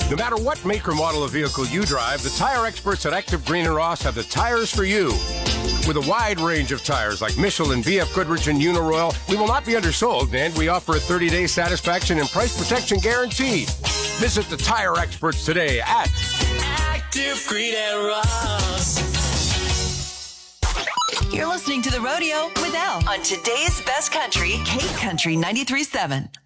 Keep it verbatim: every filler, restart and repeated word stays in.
No matter what make or model of vehicle you drive, the tire experts at Active Green and Ross have the tires for you. With a wide range of tires like Michelin, B F Goodrich, and Uniroyal, we will not be undersold, and we offer a thirty-day satisfaction and price protection guarantee. Visit the tire experts today at Active Green and Ross. You're listening to The Rodeo with Al on today's best country, Cape Country ninety-three point seven.